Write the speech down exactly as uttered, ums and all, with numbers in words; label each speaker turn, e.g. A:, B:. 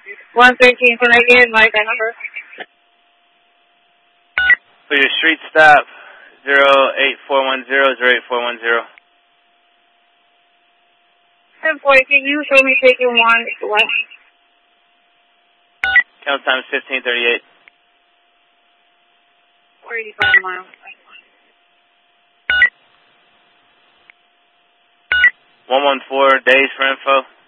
A: one thirteen, can I get my that number?
B: For your street stop, zero eight four one zero, zero eight four one zero.
A: ten forty, can you show me taking one left?
B: Count time is fifteen thirty-eight.
A: forty-five miles.
B: one one four, days for info.